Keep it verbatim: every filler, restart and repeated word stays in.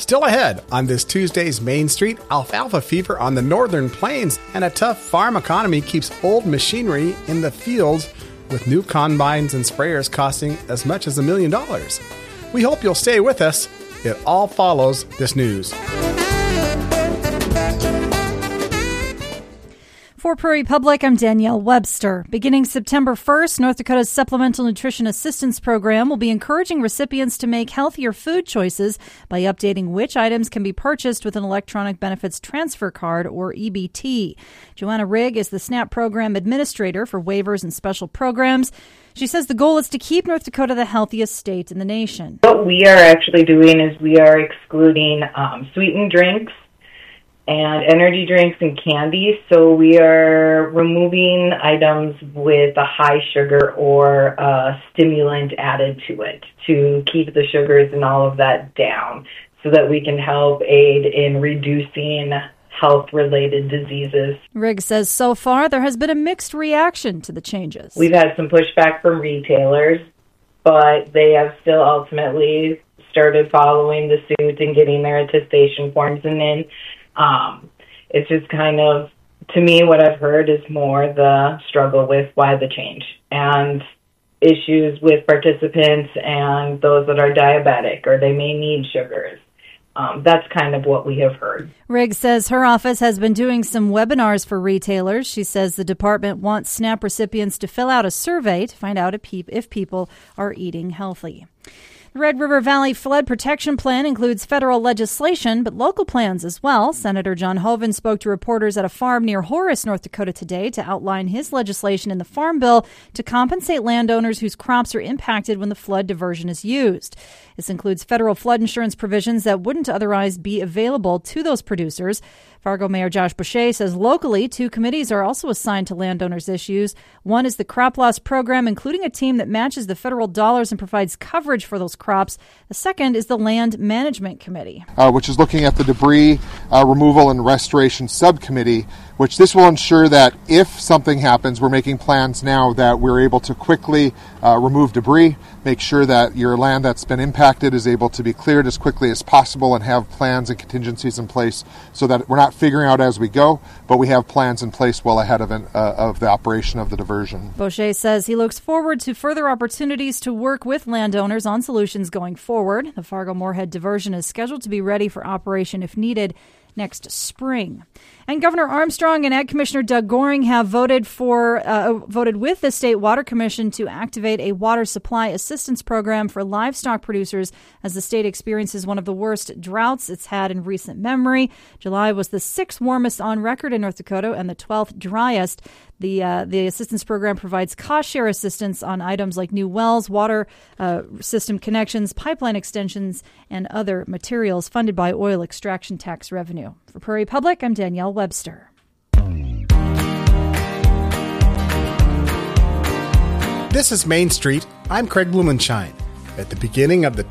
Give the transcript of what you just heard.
Still ahead on this Tuesday's Main Street, alfalfa fever on the northern plains, and a tough farm economy keeps old machinery in the fields with new combines and sprayers costing as much as a million dollars. We hope you'll stay with us. It all follows this news. For Prairie Public, I'm Danielle Webster. Beginning September first, North Dakota's Supplemental Nutrition Assistance Program will be encouraging recipients to make healthier food choices by updating which items can be purchased with an Electronic Benefits Transfer Card, or E B T. Joanna Rigg is the SNAP Program Administrator for Waivers and Special Programs. She says the goal is to keep North Dakota the healthiest state in the nation. What we are actually doing is we are excluding um, sweetened drinks and energy drinks and candy. So we are removing items with a high sugar or a stimulant added to it to keep the sugars and all of that down so that we can help aid in reducing health-related diseases. Rigg says so far there has been a mixed reaction to the changes. We've had some pushback from retailers, but they have still ultimately started following the suit and getting their attestation forms and in. Um, it's just kind of, to me, what I've heard is more the struggle with why the change and issues with participants and those that are diabetic or they may need sugars. Um, that's kind of what we have heard. Rigg says her office has been doing some webinars for retailers. She says the department wants SNAP recipients to fill out a survey to find out if people are eating healthy. The Red River Valley Flood Protection Plan includes federal legislation, but local plans as well. Senator John Hoeven spoke to reporters at a farm near Horace, North Dakota today to outline his legislation in the Farm Bill to compensate landowners whose crops are impacted when the flood diversion is used. This includes federal flood insurance provisions that wouldn't otherwise be available to those producers. Fargo Mayor Josh Boucher says locally, two committees are also assigned to landowners' issues. One is the Crop Loss Program, including a team that matches the federal dollars and provides coverage for those crops. The second is the Land Management Committee, uh, which is looking at the debris uh, removal and restoration subcommittee, which this will ensure that if something happens, we're making plans now that we're able to quickly uh, remove debris, make sure that your land that's been impacted is able to be cleared as quickly as possible and have plans and contingencies in place so that we're not figuring out as we go, but we have plans in place well ahead of, an, uh, of the operation of the diversion. Boucher says he looks forward to further opportunities to work with landowners on solutions going forward. The Fargo-Moorhead diversion is scheduled to be ready for operation if needed next spring. And Governor Armstrong and Ag Commissioner Doug Goring have voted for uh, voted with the State Water Commission to activate a water supply assistance program for livestock producers as the state experiences one of the worst droughts it's had in recent memory. July was the sixth warmest on record in North Dakota and the twelfth driest. The uh, the assistance program provides cost share assistance on items like new wells, water uh, system connections, pipeline extensions, and other materials funded by oil extraction tax revenue. For Prairie Public, I'm Danielle Webster. This is Main Street. I'm Craig Blumenshine. At the beginning of the